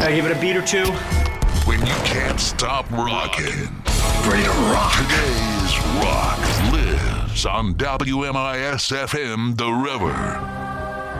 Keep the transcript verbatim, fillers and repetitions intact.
I give it a beat or two. When you can't stop rocking. Ready to rock. Today's rock lives on W M I S F M The River.